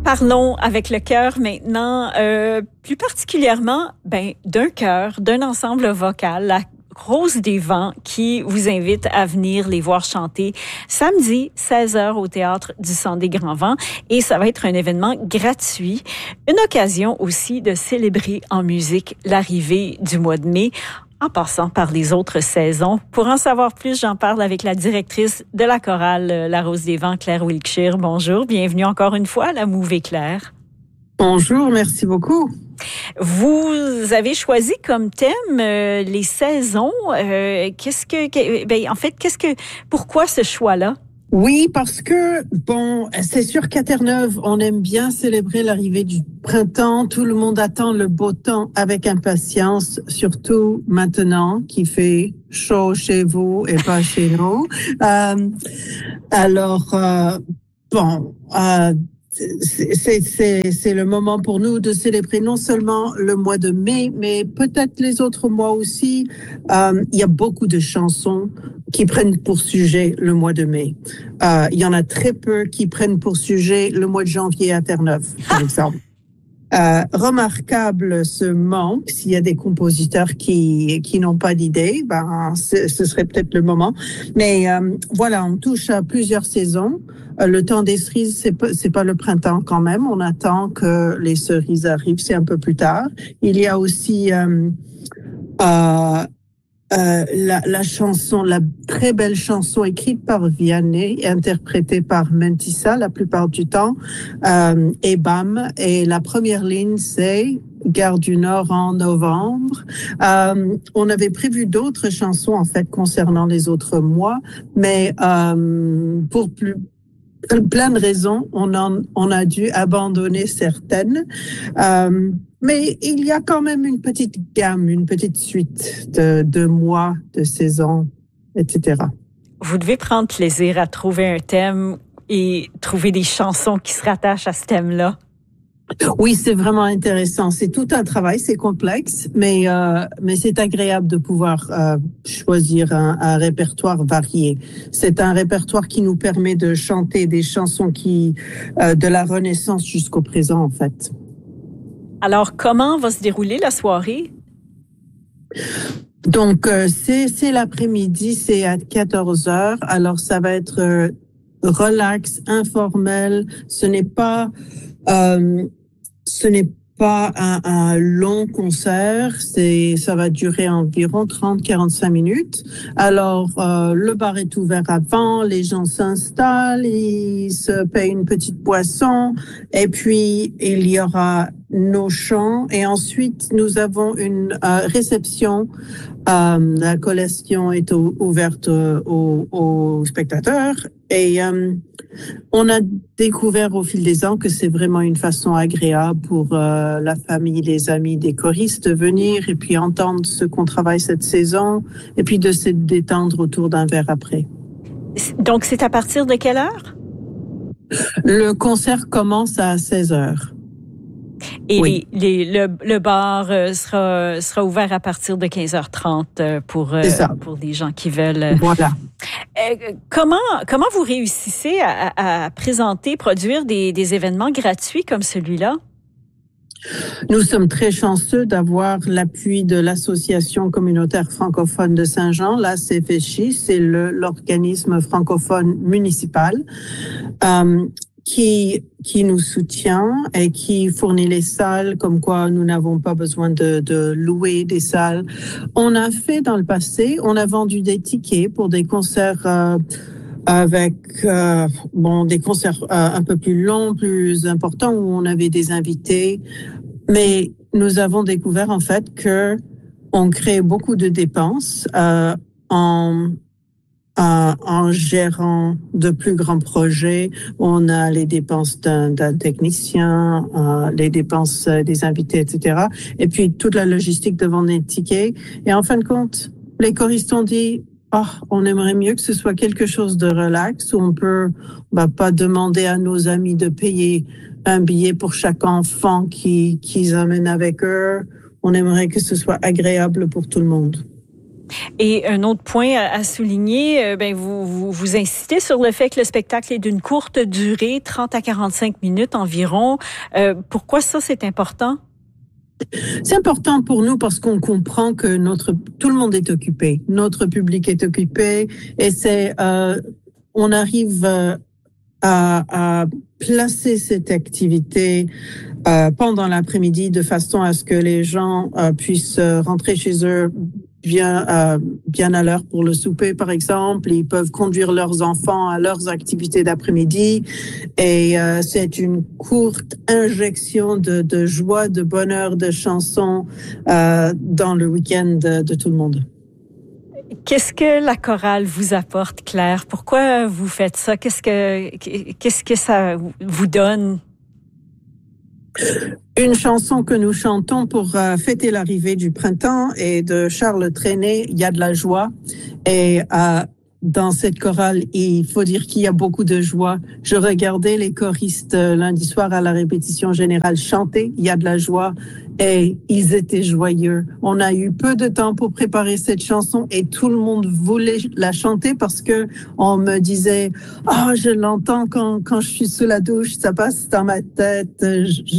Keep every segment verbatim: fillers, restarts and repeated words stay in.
Parlons avec le chœur maintenant, euh, plus particulièrement ben, d'un chœur, d'un ensemble vocal, la Rose des Vents, qui vous invite à venir les voir chanter samedi, seize heures au Théâtre du Centre des Grands Vents. Et ça va être un événement gratuit, une occasion aussi de célébrer en musique l'arrivée du mois de mai, en passant par les autres saisons. Pour en savoir plus, j'en parle avec la directrice de la chorale La Rose des Vents, Claire Wilkshire. Bonjour, bienvenue encore une fois à la Mouve Claire. Bonjour, merci beaucoup. Vous avez choisi comme thème euh, les saisons. Euh, qu'est-ce que, que ben, en fait, qu'est-ce que, pourquoi ce choix-là? Oui, parce que, bon, c'est sûr qu'à Terre-Neuve, on aime bien célébrer l'arrivée du printemps. Tout le monde attend le beau temps avec impatience, surtout maintenant qu'il fait chaud chez vous et pas chez nous. Euh, alors, euh, bon, euh, C'est, c'est, c'est, c'est le moment pour nous de célébrer non seulement le mois de mai, mais peut-être les autres mois aussi. Euh, il y a beaucoup de chansons qui prennent pour sujet le mois de mai. Euh, il y en a très peu qui prennent pour sujet le mois de janvier à Terre-Neuve, par exemple. Euh, remarquable ce manque. S'il y a des compositeurs qui qui n'ont pas d'idée, ben ce serait peut-être le moment. Mais euh, voilà, on touche à plusieurs saisons. Euh, le temps des cerises, c'est pas c'est pas le printemps quand même. On attend que les cerises arrivent, c'est un peu plus tard. Il y a aussi euh, euh, Euh, la, la chanson, la très belle chanson écrite par Vianney et interprétée par Mentissa la plupart du temps, euh, et bam. Et la première ligne, c'est Gare du Nord en novembre. Euh, on avait prévu d'autres chansons, en fait, concernant les autres mois, mais euh, pour plus plein de raisons, on, en, on a dû abandonner certaines. Euh, mais il y a quand même une petite gamme, une petite suite de, de mois, de saisons, et cetera. Vous devez prendre plaisir à trouver un thème et trouver des chansons qui se rattachent à ce thème-là. Oui, c'est vraiment intéressant. C'est tout un travail, c'est complexe, mais euh, mais c'est agréable de pouvoir euh, choisir un, un répertoire varié. C'est un répertoire qui nous permet de chanter des chansons qui euh, de la Renaissance jusqu'au présent, en fait. Alors, comment va se dérouler la soirée? Donc, euh, c'est c'est l'après-midi, c'est à quatorze heures. Alors, ça va être euh, relax, informel. Ce n'est pas euh, Ce n'est pas un, un long concert, c'est ça va durer environ trente à quarante-cinq minutes. Alors, euh, le bar est ouvert avant, les gens s'installent, ils se payent une petite boisson, et puis il y aura nos chants, et ensuite nous avons une euh, réception. Euh, la collation est au, ouverte aux, aux spectateurs, et euh, on a découvert au fil des ans que c'est vraiment une façon agréable pour euh, la famille, les amis des choristes de venir et puis entendre ce qu'on travaille cette saison et puis de se détendre autour d'un verre après. Donc, c'est à partir de quelle heure? Le concert commence à seize heures. Et oui. les, les, le, le bar sera, sera ouvert à partir de quinze heures trente pour, pour les gens qui veulent. Voilà. Euh, comment, comment vous réussissez à, à présenter, produire des, des événements gratuits comme celui-là? Nous sommes très chanceux d'avoir l'appui de l'Association communautaire francophone de Saint-Jean, l'A C F C I, c'est le, l'organisme francophone municipal. Euh, qui qui nous soutient et qui fournit les salles, comme quoi nous n'avons pas besoin de, de louer des salles. On a fait dans le passé, on a vendu des tickets pour des concerts euh, avec euh, bon des concerts euh, un peu plus longs, plus importants, où on avait des invités. Mais nous avons découvert en fait que on crée beaucoup de dépenses euh, en Euh, en gérant de plus grands projets. On a les dépenses d'un, d'un technicien, euh, les dépenses des invités, et cetera. Et puis toute la logistique de vendre des tickets. Et en fin de compte, les choristes ont dit, oh, on aimerait mieux que ce soit quelque chose de relax, où on peut bah, pas demander à nos amis de payer un billet pour chaque enfant qui, qu'ils amènent avec eux. On aimerait que ce soit agréable pour tout le monde. Et un autre point à, à souligner, euh, ben vous, vous vous insistez sur le fait que le spectacle est d'une courte durée, trente à quarante-cinq minutes environ. Euh, pourquoi ça, c'est important? C'est important pour nous parce qu'on comprend que notre tout le monde est occupé, notre public est occupé et c'est euh, on arrive euh, à, à placer cette activité euh, pendant l'après-midi de façon à ce que les gens euh, puissent rentrer chez eux bien euh, bien à l'heure pour le souper, par exemple. Ils peuvent conduire leurs enfants à leurs activités d'après-midi et euh, c'est une courte injection de, de joie, de bonheur, de chansons euh, dans le week-end de, de tout le monde. Qu'est-ce que la chorale vous apporte, Claire? Pourquoi vous faites ça? Qu'est-ce que qu'est-ce que ça vous donne? Une chanson que nous chantons pour euh, fêter l'arrivée du printemps et de Charles Trenet, il y a de la joie. Et euh, dans cette chorale, il faut dire qu'il y a beaucoup de joie. Je regardais les choristes euh, lundi soir à la répétition générale chanter, il y a de la joie. Et ils étaient joyeux. On a eu peu de temps pour préparer cette chanson et tout le monde voulait la chanter parce que on me disait « Ah, oh, je l'entends quand, quand je suis sous la douche, ça passe dans ma tête, j'adore. »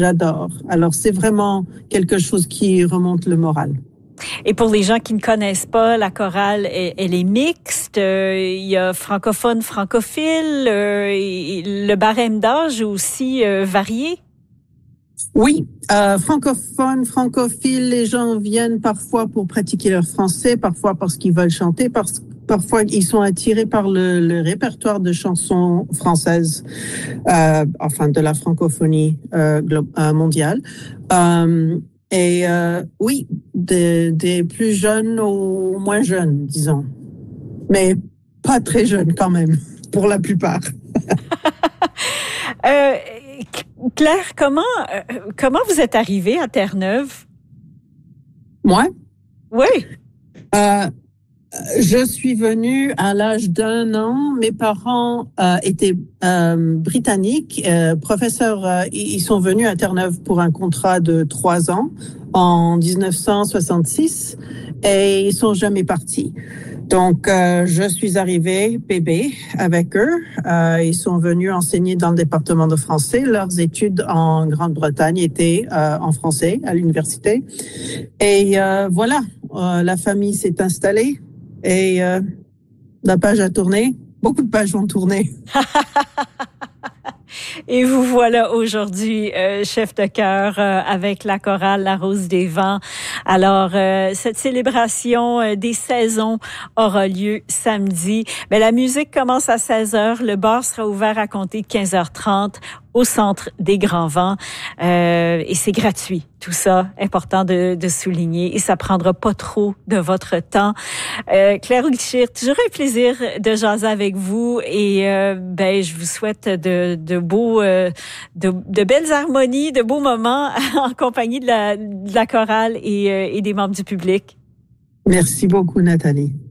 Alors, c'est vraiment quelque chose qui remonte le moral. Et pour les gens qui ne connaissent pas, la chorale, elle est mixte. Il y a francophone, francophile. Le barème d'âge est aussi varié. Oui, euh, francophone, francophile, les gens viennent parfois pour pratiquer leur français, parfois parce qu'ils veulent chanter, parce, parfois ils sont attirés par le, le répertoire de chansons françaises, euh, enfin de la francophonie euh, mondiale. Euh, et euh, oui, des, des plus jeunes aux moins jeunes, disons, mais pas très jeunes quand même, pour la plupart. euh, Claire, comment euh, comment vous êtes arrivée à Terre-Neuve? Moi? Oui. Euh, je suis venue à l'âge d'un an. Mes parents euh, étaient euh, britanniques, euh, professeurs. Euh, ils sont venus à Terre-Neuve pour un contrat de trois ans en dix-neuf cent soixante-six et ils sont jamais partis. Donc, euh, je suis arrivée bébé avec eux. Euh, ils sont venus enseigner dans le département de français. Leurs études en Grande-Bretagne étaient euh, en français à l'université. Et euh, voilà, euh, la famille s'est installée et euh, la page a tourné. Beaucoup de pages ont tourné. Et vous voilà aujourd'hui euh, chef de chœur euh, avec la chorale La Rose des Vents. Alors, euh, cette célébration euh, des saisons aura lieu samedi. Mais la musique commence à seize heures. Le bar sera ouvert à compter de quinze heures trente au Centre des Grands Vents. Euh, et c'est gratuit. Tout ça, important de, de souligner. Et ça prendra pas trop de votre temps. Euh, Claire Wiltshire, toujours un plaisir de jaser avec vous. Et euh, ben, je vous souhaite de, de beaux, euh, de, de belles harmonies, de beaux moments en compagnie de la, de la chorale et, euh, et des membres du public. Merci beaucoup, Nathalie.